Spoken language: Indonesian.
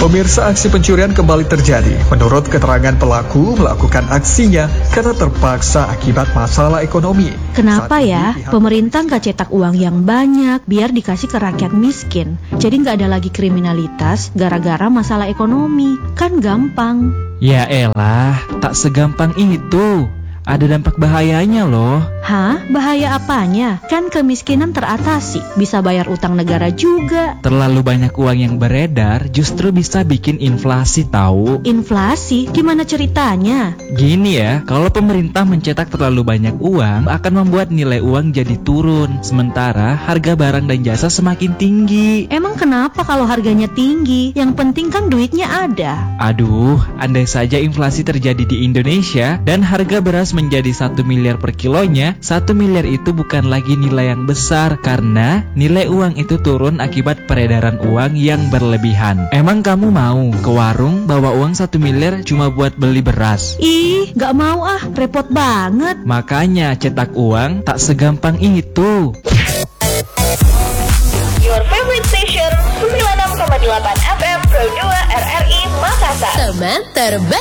Pemirsa, aksi pencurian kembali terjadi. Menurut keterangan pelaku, melakukan aksinya karena terpaksa akibat masalah ekonomi. Kenapa ya pemerintah nggak cetak uang yang banyak biar dikasih ke rakyat miskin? Jadi nggak ada lagi kriminalitas gara-gara masalah ekonomi. Kan gampang. Ya elah, tak segampang itu. Ada dampak bahayanya loh. Hah? Bahaya apanya? Kan kemiskinan teratasi, bisa bayar utang negara juga. Terlalu banyak uang yang beredar justru bisa bikin inflasi tahu. Inflasi? Gimana ceritanya? Gini ya, kalau pemerintah mencetak terlalu banyak uang akan membuat nilai uang jadi turun. Sementara harga barang dan jasa semakin tinggi. Emang kenapa kalau harganya tinggi? Yang penting kan duitnya ada. Aduh, andai saja inflasi terjadi di Indonesia dan harga beras menjadi 1 miliar per kilonya, 1 miliar itu bukan lagi nilai yang besar karena nilai uang itu turun akibat peredaran uang yang berlebihan. Emang kamu mau ke warung bawa uang 1 miliar cuma buat beli beras? Ih, gak mau ah, repot banget. Makanya cetak uang tak segampang itu. Your favorite station 96,8 FM Pro 2 RRI Makassar. Teman terbaik.